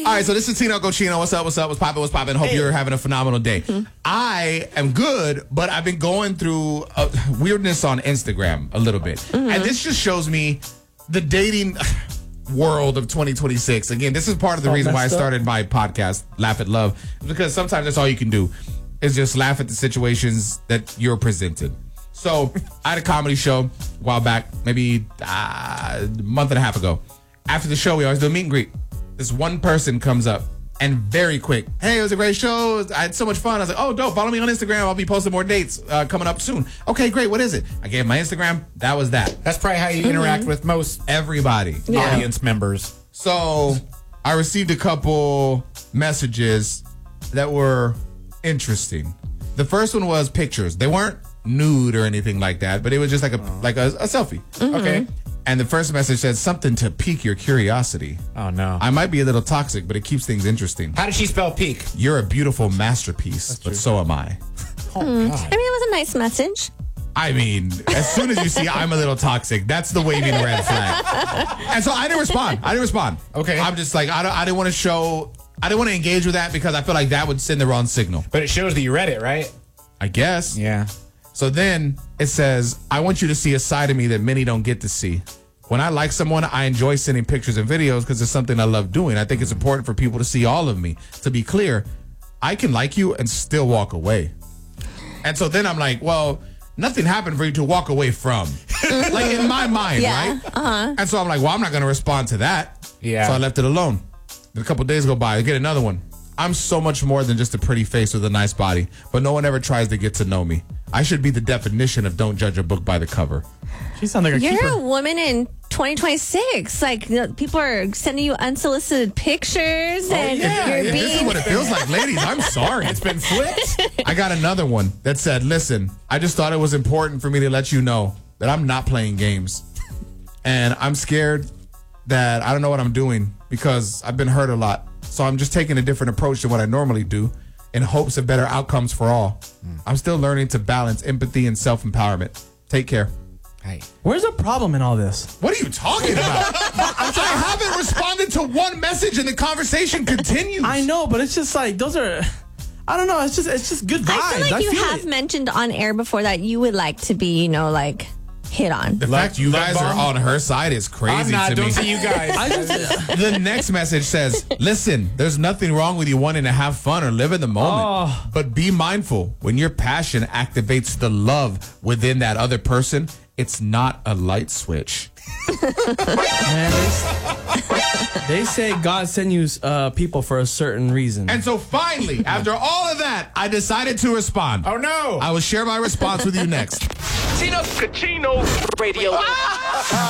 All right, so this is Tino Cochino. What's up? What's poppin'? What's poppin'? Hope you're having a phenomenal day. I am good, but I've been going through weirdness on Instagram a little bit. And this just shows me the dating world of 2026. Again, this is part of the reason why I started my podcast, Laugh at Love, because sometimes that's all you can do is just laugh at the situations that you're presented. So I had a comedy show a while back, maybe a month and a half ago. After the show, we always do a meet and greet. This one person comes up and very quick, hey, it was a great show. I had so much fun. I was like, oh, dope. Follow me on Instagram. I'll be posting more dates coming up soon. Okay, great. What is it? I gave my Instagram. That was that. That's probably how you interact with most everybody. audience members. So I received a couple messages that were interesting. The first one was pictures. They weren't nude or anything like that, but it was just like a selfie. Okay. And the first message said something to pique your curiosity. Oh, no. I might be a little toxic, but it keeps things interesting. How did she spell peak? You're a beautiful masterpiece, but so am I. Oh, God. I mean, it was a nice message. I mean, as soon as you see I'm a little toxic, that's the waving red flag. And so I didn't respond. Okay. I'm just like, I didn't want to engage with that because I feel like that would send the wrong signal. But it shows that you read it, right? I guess. Yeah. So then it says, I want you to see a side of me that many don't get to see. When I like someone, I enjoy sending pictures and videos because it's something I love doing. I think it's important for people to see all of me. To be clear, I can like you and still walk away. And so then I'm like, well, nothing happened for you to walk away from. Like in my mind, right? And so I'm like, well, I'm not going to respond to that. Yeah. So I left it alone. Then a couple days go by, I get another one. I'm so much more than just a pretty face with a nice body, but no one ever tries to get to know me. I should be the definition of don't judge a book by the cover. She sounds like a You're keeper. a woman in 2026. Like, people are sending you unsolicited pictures, and you're This is being. what it feels like. Ladies, I'm sorry. It's been flipped. I got another one that said, listen, I just thought it was important for me to let you know that I'm not playing games. And I'm scared that I don't know what I'm doing because I've been hurt a lot. So I'm just taking a different approach than what I normally do in hopes of better outcomes for all. I'm still learning to balance empathy and self-empowerment. Take care. Hey. Where's the problem in all this? What are you talking about? I haven't responded to one message and the conversation continues. I know, but it's just like those are. I don't know. It's just good vibes. I feel like you feel have it. mentioned on air before that you would like to be, like, hit on. The fact you guys are on her side is crazy I'm not. to Don't me. see you guys. The next message says, listen, there's nothing wrong with you wanting to have fun or live in the moment. But be mindful, when your passion activates the love within that other person, it's not a light switch. Man, they say God sent you people for a certain reason. And so finally, after all of that, I decided to respond. Oh, no. I will share my response with you next. Tino Cochino Radio.